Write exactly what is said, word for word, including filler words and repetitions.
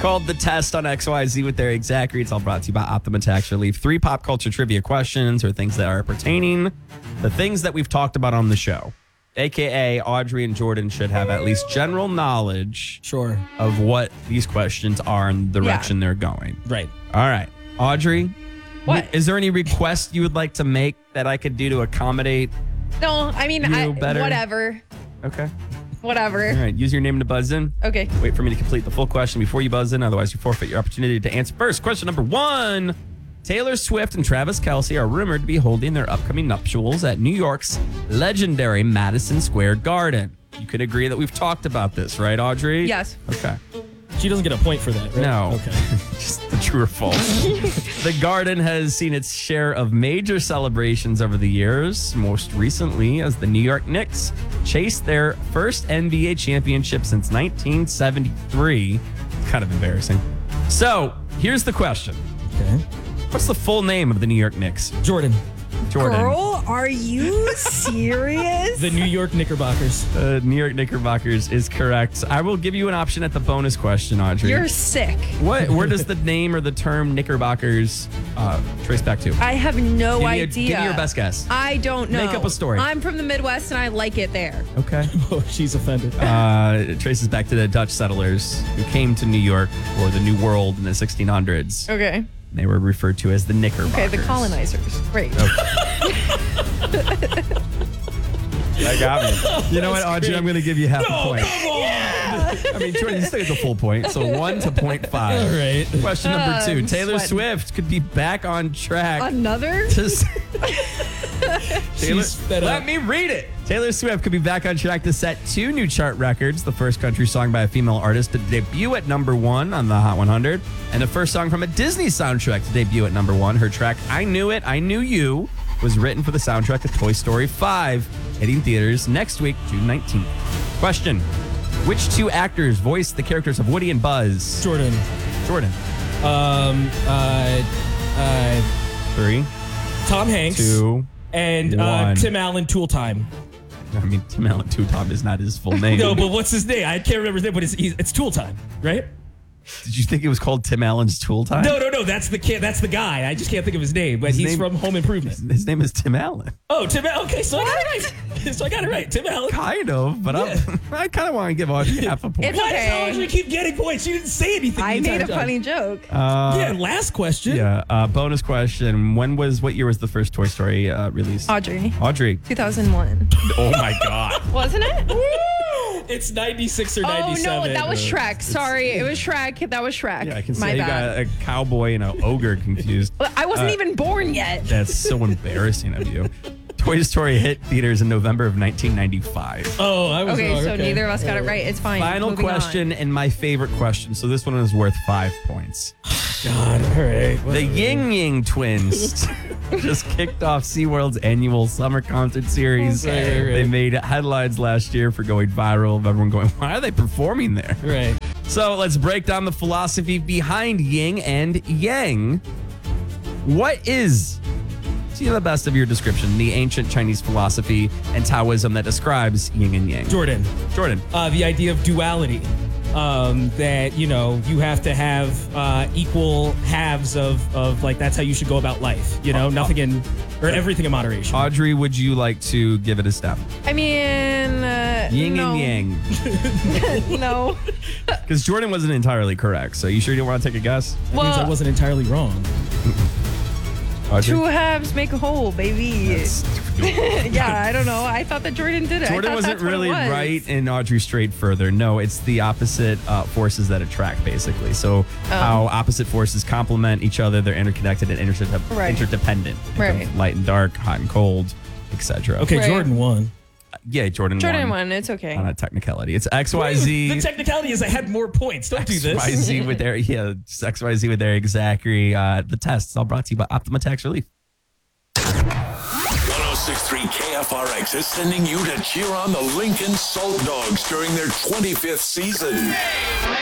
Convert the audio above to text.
called The Test on X Y Z with Eric Zachary. It's all brought to you by Optima Tax Relief. Three pop culture trivia questions or things that are pertaining the things that we've talked about on the show. A K A Audrey and Jordan should have at least general knowledge Sure. of what these questions are and the direction Yeah. they're going. Right. All right. Audrey, What? is there any request you would like to make that I could do to accommodate? No, I mean, You I, better- whatever. Okay. Whatever. All right. Use your name to buzz in. Okay. Wait for me to complete the full question before you buzz in. Otherwise, you forfeit your opportunity to answer first. Question number one. Taylor Swift and Travis Kelce are rumored to be holding their upcoming nuptials at New York's legendary Madison Square Garden. You could agree that we've talked about this, right, Audrey? Yes. Okay. She doesn't get a point for that, right? No. Okay. Just the true or false. The Garden has seen its share of major celebrations over the years, most recently as the New York Knicks chased their first N B A championship since nineteen seventy-three. It's kind of embarrassing. So, here's the question. Okay. What's the full name of the New York Knicks? Jordan. Jordan. Girl, are you serious? The New York Knickerbockers. Uh, New York Knickerbockers is correct. I will give you an option at the bonus question, Audrey. You're sick. What? Where does the name or the term Knickerbockers uh, trace back to? I have no Give me a- idea. give me your best guess. I don't know. Make up a story. I'm from the Midwest and I like it there. Okay. Oh, she's offended. Uh, it traces back to the Dutch settlers who came to New York or the New World in the sixteen hundreds. Okay. They were referred to as the Knickerbockers. Okay, the colonizers. Great. That got me. You know what, That's Audrey? great. I'm going to give you half No, a point. come on. I mean, Jordan, you still get the full point. So one to point five. All right. Question number Uh, two. I'm Taylor sweating. Swift could be back on track. Another? to s- Taylor, She's fed let up. me read it. Taylor Swift could be back on track to set two new chart records. The first country song by a female artist to debut at number one on the Hot one hundred, and the first song from a Disney soundtrack to debut at number one. Her track, I Knew It, I Knew You, was written for the soundtrack to Toy Story five, hitting theaters next week, June nineteenth. Question. Which two actors voiced the characters of Woody and Buzz? Jordan. Jordan. Um. Uh. Uh. Three, Tom Hanks. two, And uh, one. Tim Allen. Tool Time. I mean, Tim Allen Two Tom is not his full name. No, but what's his name? I can't remember his name, but it's he's, it's Tool Time, right? Did you think it was called Tim Allen's Tool Time? No, no, no. That's the kid. That's the guy. I just can't think of his name, but His he's name- from Home Improvement. His name is Tim Allen. Oh, Tim Allen. Okay, so I got it right. So I got it right. Tim Allen. Kind of, but Yeah. I'm, I kind of want to give Audrey half a point. It's Why okay. does Audrey keep getting points? She didn't say anything. I the made a entire time. funny joke. Uh, Yeah, last question. yeah. Uh, bonus question. When was, what year was the first Toy Story uh, released? Audrey. Audrey. two thousand one. Oh my God. Wasn't it? It's ninety-six or Oh, ninety-seven. no, that was Shrek. Sorry, it was Shrek. That was Shrek. Yeah, I can My say you bad. got a cowboy and an ogre confused. Well, I wasn't Uh, even born yet. That's so embarrassing of you. Toy Story hit theaters in November of nineteen ninety-five. Oh, I was Okay, wrong. so neither of us got it right. It's fine. Final Moving on. question and my favorite question. So this one is worth five points. God, all right. The Ying Yang Twins just kicked off SeaWorld's annual summer concert series. Okay. Right, right, right. They made headlines last year for going viral, of everyone going, why are they performing there? Right. So let's break down the philosophy behind yin and yang. What is, to the best of your description, the ancient Chinese philosophy and Taoism that describes yin and yang? Jordan. Jordan. Uh, the idea of duality. Um, that, you know, you have to have uh, equal halves of, of, like, that's how you should go about life. You know, nothing in, or everything in moderation. Audrey, would you like to give it a step? I mean, uh, Yin no. and yang. No. Because Jordan wasn't entirely correct. So you sure you don't want to take a guess? That means I Well, wasn't entirely wrong. Audrey? two halves make a whole, baby. That's- Yeah, I don't know. I thought that Jordan did it. I Jordan thought wasn't that's what it really was. right, and Audrey strayed further. No, it's the opposite uh, forces that attract, basically. So how opposite forces complement each other, they're interconnected and interde- Right. interdependent. Think of Right. Light and dark, hot and cold, et cetera. Okay, Right. Jordan won. Yeah, Jordan, Jordan won. won. It's okay. On a technicality. It's X Y Z. The technicality is I had more points. Don't do X Y this. Z with Eric, yeah, it's X Y Z with Eric Zachary. Uh, the test is all brought to you by Optima Tax Relief. one oh six point three K F R X is sending you to cheer on the Lincoln Salt Dogs during their twenty-fifth season.